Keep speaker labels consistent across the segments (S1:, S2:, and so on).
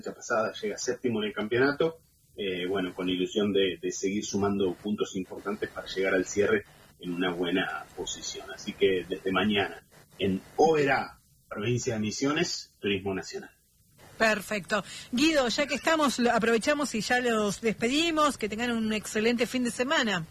S1: La pasada llega séptimo en el campeonato, con ilusión de seguir sumando puntos importantes para llegar al cierre en una buena posición. Así que desde mañana, en Oberá, provincia de Misiones, Turismo Nacional.
S2: Perfecto. Guido, ya que estamos, aprovechamos y ya los despedimos, que tengan un excelente fin de semana.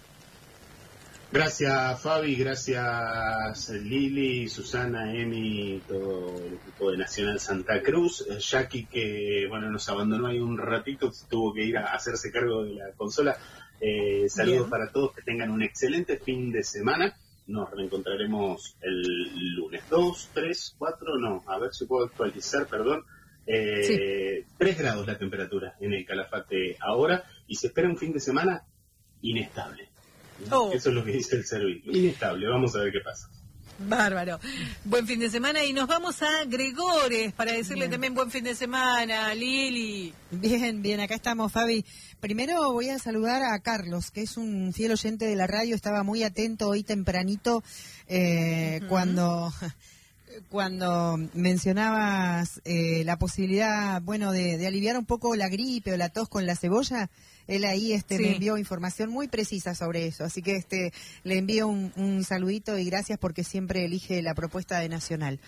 S1: Gracias Fabi, gracias Lili, Susana, Emi, todo el equipo de Nacional Santa Cruz. Jackie, que nos abandonó ahí un ratito, tuvo que ir a hacerse cargo de la consola. Saludos
S2: Bien.
S1: para todos, que tengan un excelente fin de semana. Nos reencontraremos el lunes 2, 3, 4, a ver si puedo actualizar, perdón. 3 grados la temperatura en el Calafate ahora, y se espera un fin de semana inestable. Eso es lo que dice el servicio. Inestable, vamos a ver qué pasa.
S2: Bárbaro. Buen fin de semana y nos vamos a Gregores para decirle también buen fin de semana, Lili.
S3: Bien, acá estamos, Fabi. Primero voy a saludar a Carlos, que es un fiel oyente de la radio, estaba muy atento hoy tempranito cuando mencionabas la posibilidad, de aliviar un poco la gripe o la tos con la cebolla. Él ahí me envió información muy precisa sobre eso, así que le envío un saludito y gracias porque siempre elige la propuesta de Nacional.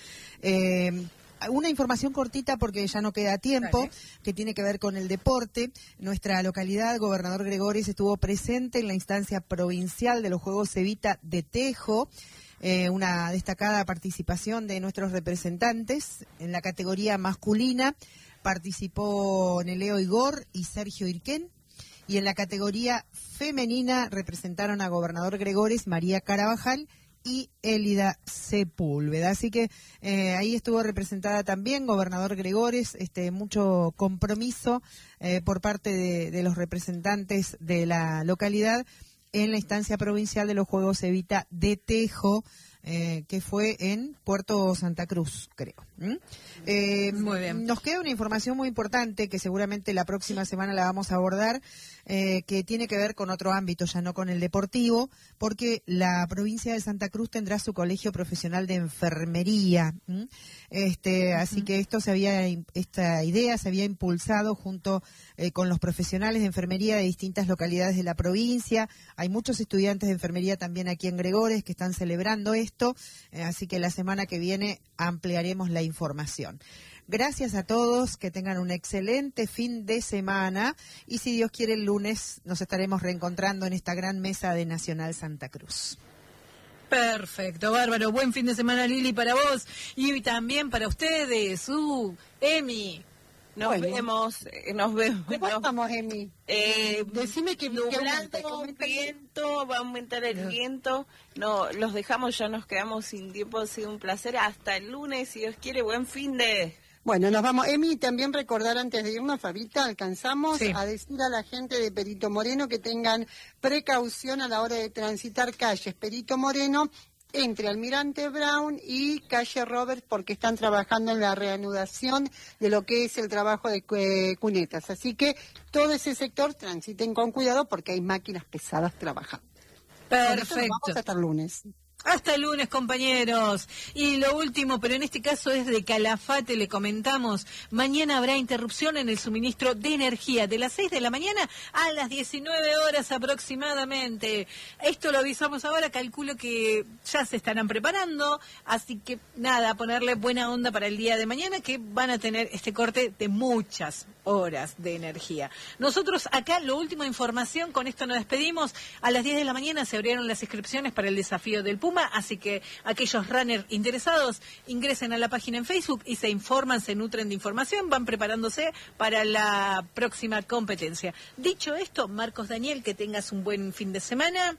S3: Una información cortita porque ya no queda tiempo, que tiene que ver con el deporte. Nuestra localidad, Gobernador Gregores, estuvo presente en la instancia provincial de los Juegos Evita de Tejo. Una destacada participación de nuestros representantes. En la categoría masculina participó Neleo Igor y Sergio Irquén. Y en la categoría femenina representaron a Gobernador Gregores, María Carabajal y Élida Sepúlveda. Así que ahí estuvo representada también Gobernador Gregores, mucho compromiso por parte de los representantes de la localidad en la instancia provincial de los Juegos Evita de Tejo, que fue en Puerto Santa Cruz, creo.
S2: Muy bien.
S3: Nos queda una información muy importante que seguramente la próxima semana la vamos a abordar, que tiene que ver con otro ámbito, ya no con el deportivo, porque la provincia de Santa Cruz tendrá su colegio profesional de enfermería. Así que esta idea se había impulsado junto con los profesionales de enfermería de distintas localidades de la provincia. Hay muchos estudiantes de enfermería también aquí en Gregores que están celebrando esto, así que la semana que viene ampliaremos la información. Gracias a todos, que tengan un excelente fin de semana y si Dios quiere el lunes nos estaremos reencontrando en esta gran mesa de Nacional Santa Cruz.
S2: Perfecto, bárbaro. Buen fin de semana, Lili, para vos y también para ustedes, Emi.
S4: Nos vemos.
S3: ¿Cómo estamos, Emi?
S4: Decime que nublado, viento, va a aumentar el viento. No, los dejamos, ya nos quedamos sin tiempo, ha sido un placer. Hasta el lunes, si Dios quiere, buen fin de...
S5: Bueno, nos vamos. Emi, también recordar antes de irnos, Fabita, alcanzamos a decir a la gente de Perito Moreno que tengan precaución a la hora de transitar calles Perito Moreno, entre Almirante Brown y calle Roberts, porque están trabajando en la reanudación de lo que es el trabajo de cunetas. Así que todo ese sector transiten con cuidado porque hay máquinas pesadas trabajando.
S2: Perfecto.
S5: Vamos hasta el lunes.
S2: Hasta el lunes, compañeros. Y lo último, pero en este caso es de Calafate, le comentamos, mañana habrá interrupción en el suministro de energía de las 6 de la mañana a las 19 horas aproximadamente. Esto lo avisamos ahora, calculo que ya se estarán preparando, así que nada, ponerle buena onda para el día de mañana, que van a tener este corte de muchas horas de energía. Nosotros acá, lo último, información, con esto nos despedimos. A las 10 de la mañana se abrieron las inscripciones para el desafío del Puma, así que aquellos runners interesados ingresen a la página en Facebook y se informan, se nutren de información, van preparándose para la próxima competencia. Dicho esto, Marcos Daniel, que tengas un buen fin de semana.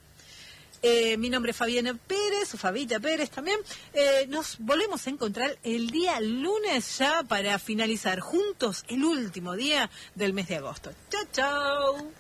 S2: Mi nombre es Fabiana Pérez, o Fabita Pérez también. Nos volvemos a encontrar el día lunes ya para finalizar juntos el último día del mes de agosto. Chao, chao.